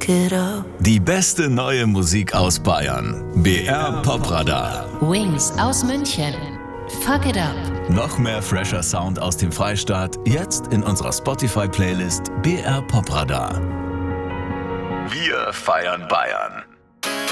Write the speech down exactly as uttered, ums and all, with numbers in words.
fuck it up. Die beste neue Musik aus Bayern. B R Popradar. Wings aus München. Fuck it up. Noch mehr fresher Sound aus dem Freistaat, jetzt in unserer Spotify-Playlist B R Popradar. Wir feiern Bayern.